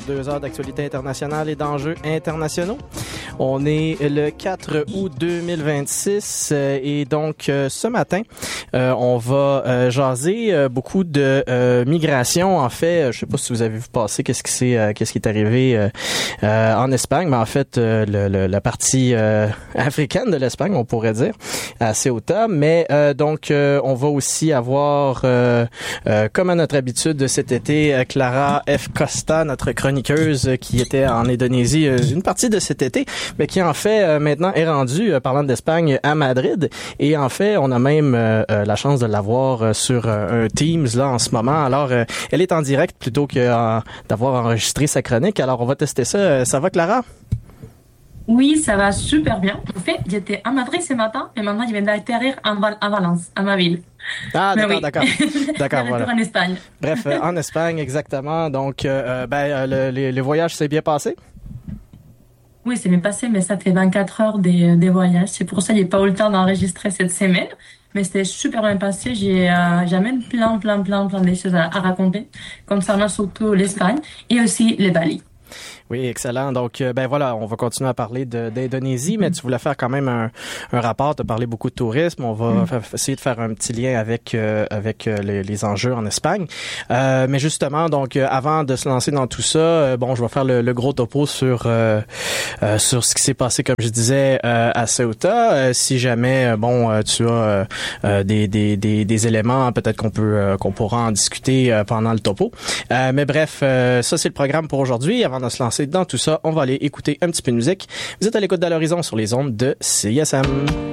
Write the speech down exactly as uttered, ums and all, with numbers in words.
pour deux heures d'actualité internationale et d'enjeux internationaux. On est le quatre août deux mille vingt-six euh, et donc euh, ce matin, euh, on va euh, jaser euh, beaucoup de euh, migration. En fait, euh, je sais pas si vous avez vu passer qu'est-ce qui s'est, euh, qu'est-ce qui est arrivé euh, euh, en Espagne, mais en fait, euh, le, le, la partie euh, africaine de l'Espagne, on pourrait dire, à Ceuta. Mais euh, donc, euh, on va aussi avoir, euh, euh, comme à notre habitude cet été, euh, Clara F. Costa, notre chroniqueuse euh, qui était en Indonésie euh, une partie de cet été, mais qui en fait euh, maintenant est rendue, euh, parlant d'Espagne, à Madrid. Et en fait, on a même euh, euh, la chance de la voir euh, sur euh, un Teams là en ce moment. Alors, euh, elle est en direct plutôt que euh, d'avoir enregistré sa chronique. Alors, on va tester ça. Euh, ça va, Clara? Oui, ça va super bien. En fait, j'étais à Madrid ce matin et maintenant je viens d'atterrir à, Val- à Valence, à ma ville. Ah, Mais d'accord, oui, d'accord. D'accord, de voilà. retour en Espagne. Bref, euh, en Espagne, exactement. Donc, euh, ben, euh, le, les, les voyages s'est bien passé? Oui, c'est bien passé, mais ça fait vingt-quatre heures des, des voyages. C'est pour ça que j'ai pas eu le temps d'enregistrer cette semaine. Mais c'était super bien passé. J'ai euh, j'amène plein, plein, plein, plein de choses à, à raconter concernant surtout l'Espagne et aussi les Bali. Oui, excellent. Donc, euh, ben voilà, on va continuer à parler de, d'Indonésie, mais tu voulais faire quand même un, un rapport, tu as parlé beaucoup de tourisme. On va mm. essayer de faire un petit lien avec euh, avec les, les enjeux en Espagne. Euh, mais justement, donc, euh, avant de se lancer dans tout ça, euh, bon, je vais faire le, le gros topo sur euh, euh, sur ce qui s'est passé, comme je disais, euh, à Ceuta. Euh, si jamais, euh, bon, euh, tu as euh, des, des, des, des éléments, peut-être qu'on peut euh, qu'on pourra en discuter euh, pendant le topo. Euh, mais bref, euh, ça, c'est le programme pour aujourd'hui. Avant de se lancer dans tout ça, on va aller écouter un petit peu de musique. Vous êtes à l'écoute d'À l'horizon sur les ondes de C I S M.